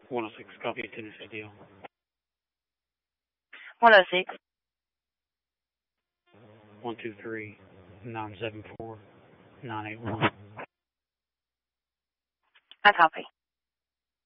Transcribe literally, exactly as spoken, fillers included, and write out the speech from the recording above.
one oh six, copy, Tennessee deal. one oh six. one two three, nine seven four, nine eight one. I copy.